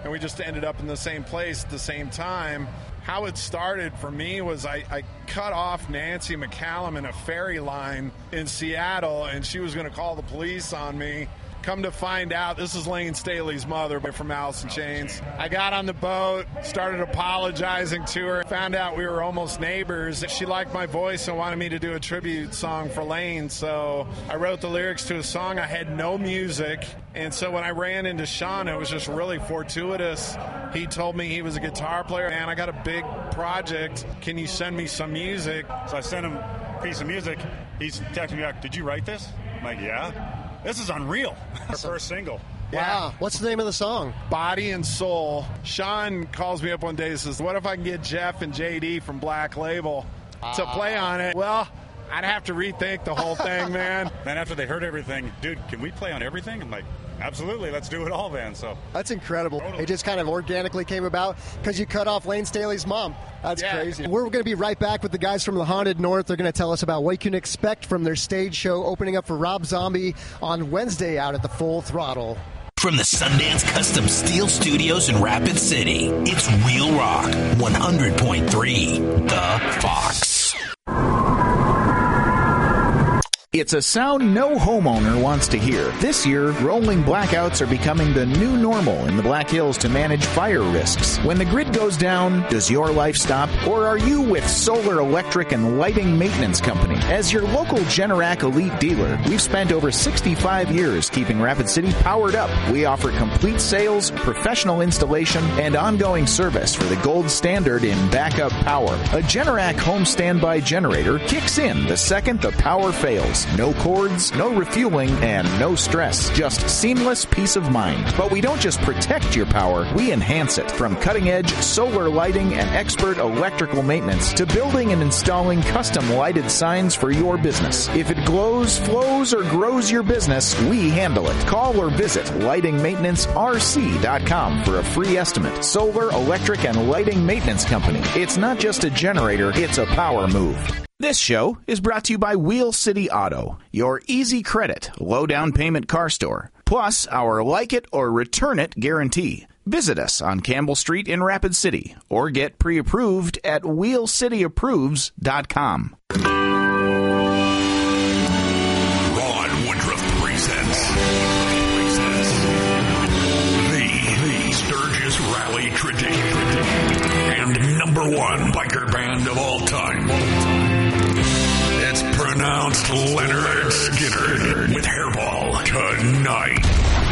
and we just ended up in the same place at the same time. How it started for me was I cut off Nancy McCallum in a ferry line in Seattle, and she was going to call the police on me. Come to find out, this is Lane Staley's mother from Alice in Chains. I got on the boat, started apologizing to her, found out we were almost neighbors. She liked my voice and wanted me to do a tribute song for Lane, so I wrote the lyrics to a song. I had no music, and so when I ran into Sean, it was just really fortuitous. He told me he was a guitar player. Man, I got a big project. Can you send me some music? So I sent him a piece of music. He's texting me back, did you write this? I'm like, yeah. This is unreal. Our first single. Yeah. Wow. What's the name of the song? Body and Soul. Sean calls me up one day and says, what if I can get Jeff and JD from Black Label to play on it? Well, I'd have to rethink the whole thing, man. Then after they heard everything, dude, can we play on everything? I'm like, absolutely, let's do it all then. So that's incredible. Totally. It just kind of organically came about because you cut off Lane Staley's mom. That's crazy. We're going to be right back with the guys from the Haunted North. They're going to tell us about what you can expect from their stage show opening up for Rob Zombie on Wednesday out at the Full Throttle. From the Sundance Custom Steel Studios in Rapid City, it's Real Rock 100.3, The Fox. It's a sound no homeowner wants to hear. This year, rolling blackouts are becoming the new normal in the Black Hills to manage fire risks. When the grid goes down, does your life stop? Or are you with Solar Electric and Lighting Maintenance Company? As your local Generac Elite dealer, we've spent over 65 years keeping Rapid City powered up. We offer complete sales, professional installation, and ongoing service for the gold standard in backup power. A Generac home standby generator kicks in the second the power fails. No cords, no refueling, and no stress. Just seamless peace of mind. But we don't just protect your power, we enhance it. From cutting-edge solar lighting and expert electrical maintenance to building and installing custom lighted signs for your business. If it glows, flows, or grows your business, we handle it. Call or visit lightingmaintenancerc.com for a free estimate. Solar, Electric, and Lighting Maintenance Company. It's not just a generator, it's a power move. This show is brought to you by Wheel City Auto, your easy credit, low down payment car store, plus our like it or return it guarantee. Visit us on Campbell Street in Rapid City or get pre-approved at wheelcityapproves.com. Ron Woodruff presents the Sturgis Rally Tradition and #1 biker band of all time. It's pronounced Leonard.